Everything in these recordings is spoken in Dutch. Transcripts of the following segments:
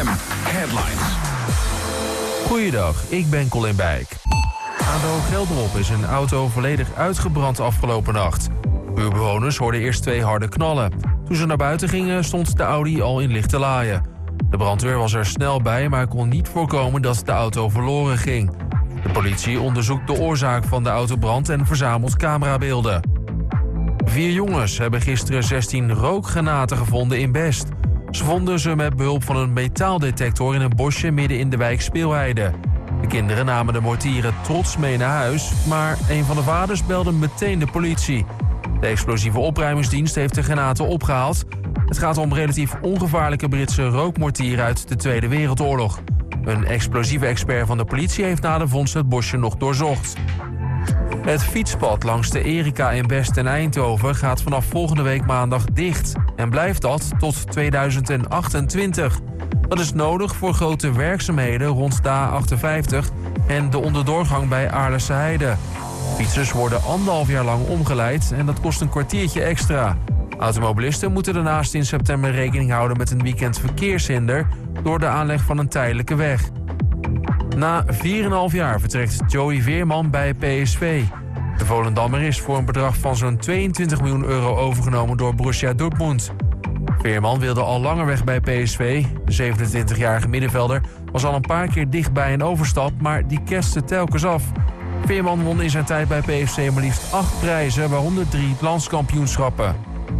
FM Headlines. Goeiedag, ik ben Colin Bijk. Aan de Hooggelderop is een auto volledig uitgebrand afgelopen nacht. Buurbewoners hoorden eerst 2 harde knallen. Toen ze naar buiten gingen stond de Audi al in lichte laaien. De brandweer was er snel bij, maar kon niet voorkomen dat de auto verloren ging. De politie onderzoekt de oorzaak van de autobrand en verzamelt camerabeelden. 4 jongens hebben gisteren 16 rookgranaten gevonden in Best. Ze vonden ze met behulp van een metaaldetector in een bosje midden in de wijk Speelheide. De kinderen namen de mortieren trots mee naar huis, maar een van de vaders belde meteen de politie. De explosieve opruimingsdienst heeft de granaten opgehaald. Het gaat om relatief ongevaarlijke Britse rookmortieren uit de Tweede Wereldoorlog. Een explosieve expert van de politie heeft na de vondst het bosje nog doorzocht. Het fietspad langs de Erika in Best en Eindhoven gaat vanaf volgende week maandag dicht. En blijft dat tot 2028. Dat is nodig voor grote werkzaamheden rond de A58 en de onderdoorgang bij Aarlense Heide. Fietsers worden 1,5 jaar lang omgeleid en dat kost een kwartiertje extra. Automobilisten moeten daarnaast in september rekening houden met een weekend verkeershinder door de aanleg van een tijdelijke weg. Na 4,5 jaar vertrekt Joey Veerman bij PSV. De Volendammer is voor een bedrag van zo'n 22 miljoen euro overgenomen door Borussia Dortmund. Veerman wilde al langer weg bij PSV. De 27-jarige middenvelder was al een paar keer dicht bij een overstap, maar die kerstte telkens af. Veerman won in zijn tijd bij PSV maar liefst 8 prijzen, waaronder 3 landskampioenschappen.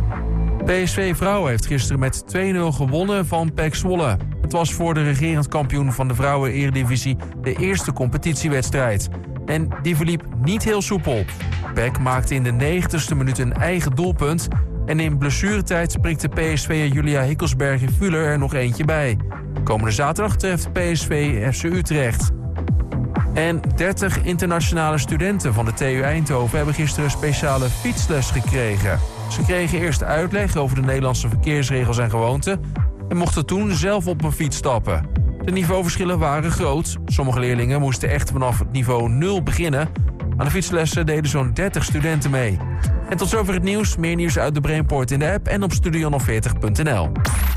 PSV Vrouwen heeft gisteren met 2-0 gewonnen van PEC Zwolle. Het was voor de regerend kampioen van de Vrouwen-Eredivisie de eerste competitiewedstrijd. En die verliep niet heel soepel. PEC maakte in de 90ste minuut een eigen doelpunt. En in blessuretijd prikte PSV'er Julia Hikkelsberger-Fuller er nog eentje bij. Komende zaterdag treft PSV FC Utrecht. En 30 internationale studenten van de TU Eindhoven hebben gisteren speciale fietsles gekregen. Ze kregen eerst uitleg over de Nederlandse verkeersregels en gewoonten en mochten toen zelf op een fiets stappen. De niveauverschillen waren groot. Sommige leerlingen moesten echt vanaf het niveau 0 beginnen. Aan de fietslessen deden zo'n 30 studenten mee. En tot zover het nieuws. Meer nieuws uit de Brainport in de app en op studio40.nl.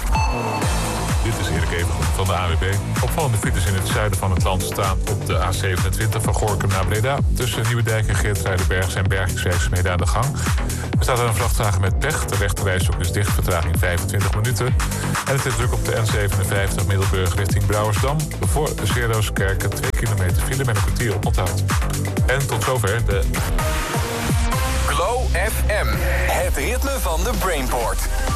Dit is Erik Even van de AWB. Opvallende files in het zuiden van het land staan op de A27 van Gorinchem naar Breda. Tussen Nieuwedijk en Geertruidenberg zijn bergingswerkzaamheden aan de gang. Er staat een vrachtwagen met pech. De rechterrijstrook is dicht, vertraging 25 minuten. En het is druk op de N57 Middelburg richting Brouwersdam. Voor Zerooskerken 2 kilometer file met een kwartier op onthoud. En tot zover de... Glow FM, het ritme van de Brainport.